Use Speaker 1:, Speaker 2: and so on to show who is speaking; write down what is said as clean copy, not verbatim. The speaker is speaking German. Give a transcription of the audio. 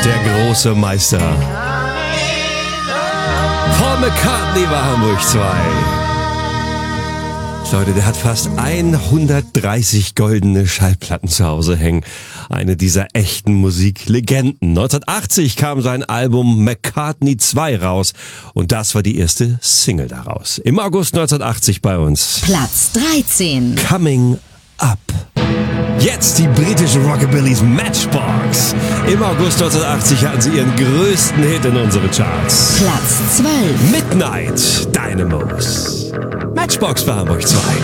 Speaker 1: Der große Meister. Paul McCartney war Hamburg 2. Leute, der hat fast 130 goldene Schallplatten zu Hause hängen. Eine dieser echten Musiklegenden. 1980 kam sein Album McCartney 2 raus und das war die erste Single daraus. Im August 1980 bei uns.
Speaker 2: Platz 13.
Speaker 1: Coming Up. Jetzt die britischen Rockabillys Matchbox. Im August 1980 hatten sie ihren größten Hit in unseren Charts.
Speaker 2: Platz 12.
Speaker 1: Midnight Dynamos. Matchbox bei Hamburg 2.